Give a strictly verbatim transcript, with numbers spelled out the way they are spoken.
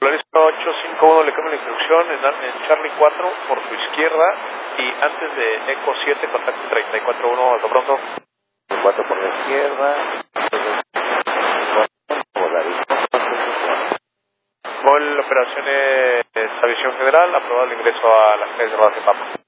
Polaris ocho cinco uno le cambio la instrucción en, en Charlie cuatro por tu izquierda y antes de Eco siete contacto treinta y cuatro uno, hasta pronto. cuatro por la izquierda. Vol operaciones Aviación Federal, aprobado el ingreso a las calles de Rodas de Papa.